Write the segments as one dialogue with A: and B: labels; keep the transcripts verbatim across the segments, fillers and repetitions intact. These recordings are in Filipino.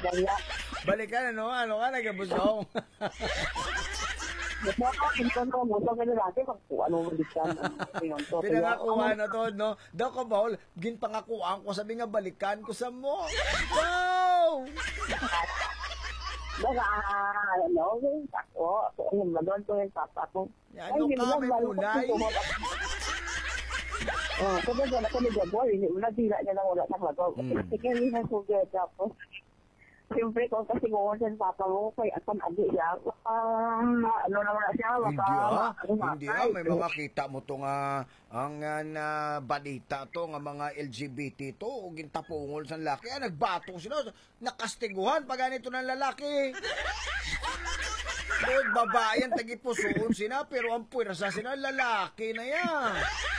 A: Balikan, ano, ano ka, nagabusong.
B: Gusto ko, minsan ko, gusto ko na natin, kung ano mo diskan.
A: Pinangakuha na to, no? Daw ko ba, ginpangakuhaan ko, sabi nga, balikan ko sa mo. Wow!
B: Baka, ano, ako, ako, yung madon ko yung papa ko.
A: Ano ka, may punay?
B: Oh, kasi wala ko ni Jaguar, hindi mo natira niya lang wala sa mato. Sige, hindi na sugod ako. Siyempre, kung kasi kung sa papa mo, kay asan adi siya, ano naman na siya,
A: hindi ah, hindi ah, may mga kita mo to nga, ang uh, na balita to, nga mga L G B T to, o gintapungol sa lalaki, ah, nagbatong sila, nakastiguhan pag ganito ng lalaki. Doon, babae yan, tagipusoon sila, pero ang puwersa sila, lalaki na yan.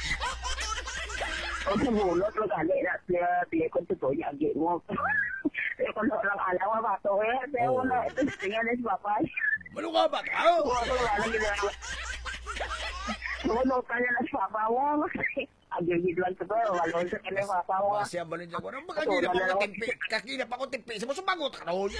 B: O sa bulot, mag-ali na siya, pili ko ito niya, agi mo. Pero kung lang alaw, bato eh, pero wala, ito tingnan na si papay.
A: Malo ka ba, tao?
B: Oo, ito wala ginagawa. Sumunod ka niya na si papa mo. Agigid lang ito, wala sa kanya si papa mo.
A: Masya ba ninyo? Ano ba kakina pa ko timpi? Kakina pa ko timpi, sa mo sumagot ka noon.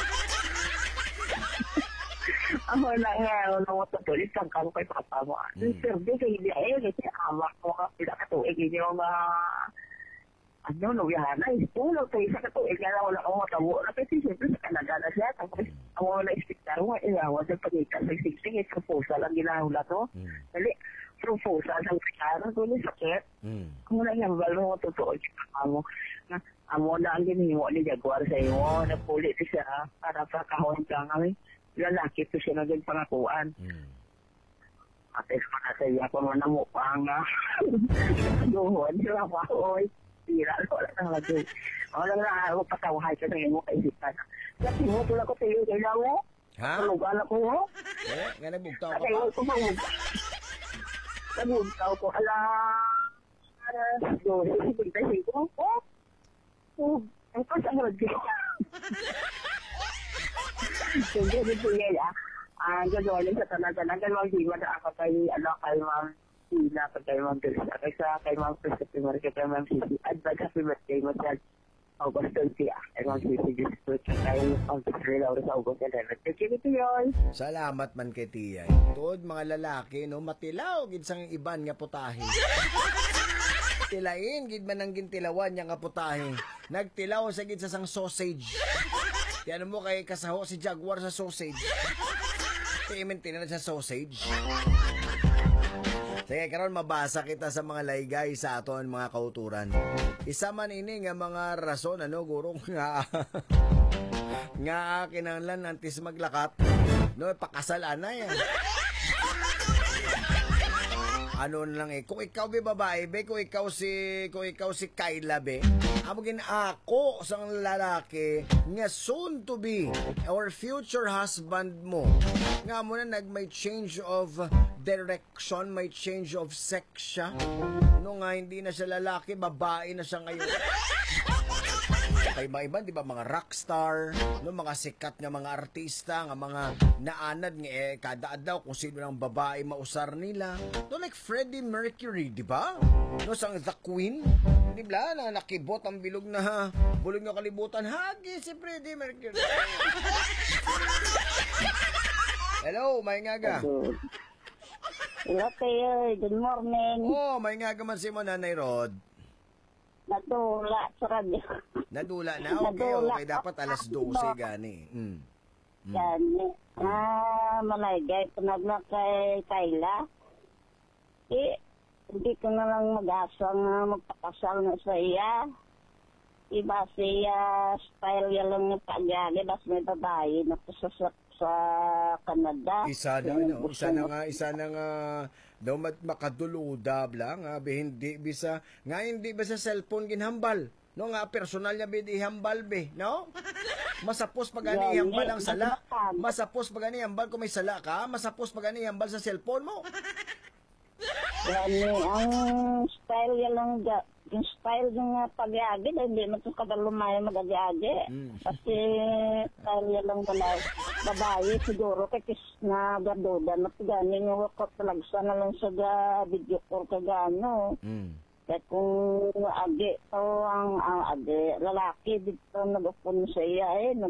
B: Ako na nga, ano mo tutulis kang kamo kay papa mo. Sir, di kayo di ay, kasi amak mo ka, pila ka tuig, hindi mo ma... Ano, nubihan na, istulo, tayo sa katuig, nga wala akong matabo. Kasi siyempre sa Canada na siya, tapos ang mga na-expectar mo, ilawa sa pagkikas, sa siksing, proposal ang ginahula to. Dali, proposal sa kara, tuloy sakit. Kung wala nga, balo mo totoo, amo, amo na ang ginimo ni Jaguar sa iyo, napulit siya para sa kahon ka nga, lalaki to siya na din pangakuan. At is makasaya ko mo na mo pa nga. Doon, sila pa, oy. Tira, wala nang lagi. Wala na, huwag patawahay ka na mo kaisipan. Kasi mo, tulad ko tayo, kailangan mo.
A: Ha?
B: Talugan ako mo.
A: Eh, nga nagbugtaw ka
B: Kasi
A: pa.
B: ko mamugtaw. Nabugtaw ko, ala, ala, doon, sige ko, oh, oh, ang pasangod ko. Sige, dito yan, ah. Ah, gano'n sa talaga-talaga, mag-iwa na ako kay, ano, kay Ma'am Sina, kay Ma'am Teresa, kay sa, kay Ma'am Teresa, kay Ma'am Sisi, at baga happy birthday mo dyan, August twenty, ah, kay Ma'am Sisi, gusto, kay Ma'am Teresa, sa August eleven. Sige, dito yun.
A: Salamat man kay Tiyay. Tuod mga lalaki, no, matilaw, ginsang iban nga putahe. Tilain, gid man ang gintilawan niya nga putahe. Nagtilaw sa gid sa sang sausage. Yan mo kay kasaho si Jaguar sa sausage. Timintin na sa sausage. Sige, karon mabasa kita sa mga laygay sa aton mga kauturan. Isa man ini nga mga rason, ano, gurong nga nga kinahanglan antes maglakat. No, pakasalan na yan. Ano lang eh, kung ikaw be babae be, kung ikaw si kung ikaw si Kyla be, amogin ako sang lalaki nga soon to be or future husband mo. Nga mo na nag may change of direction, may change of sex siya. No nga hindi na siya lalaki, babae na siya ngayon. Kay mga iba, di ba, mga rockstar, no, mga sikat nga mga artista, nga mga naanad nga eh, kada daw kung sino ng babae mausar nila. No, like Freddie Mercury, di ba? No, sang The Queen, di ba, na nakibot ang bilog na bulog nga kalibutan. Hagi si Freddie Mercury. Hello, may ngaga.
B: Hello, kayo. Good morning.
A: Oh, may ngaga man si mo, Nanay Rod.
B: Nadula sa radyo.
A: Nadula na? Okay,
B: Nadula.
A: okay. Dapat alas dose gani. Mm. Mm.
B: Gani. Ah, malaygay. Tunag na kay Kyla. Eh, hindi ko na lang mag-asang uh, magpakasal na sa iya. Iba siya style yan lang yung pagyagi. Bas may babae na sa, sa, sa Canada.
A: Isa na, no? Isa na nga, isa na nga daw makaduludab lang, ha? Be, hindi bisa, nga hindi ba sa cellphone ginhambal? No, nga personal niya be ihambal be, no? Masapos pag ani ihambal ang sala. Masapos pag ani ihambal kung may sala ka, masapos pag ani ihambal sa cellphone mo.
B: Gani, ang style yan lang, yung style ng pagyagi, hindi mo itong kadalumaya mag-agyagi.
A: Mm.
B: Kasi style yan lang wala. Babae, siguro, kaya na gaduda, na gani yung wakot talagsa na lang sa video call ka gano.
A: Mm.
B: Kaya kung agi, o ang, ang agi, lalaki, dito nag-upon sa iya eh,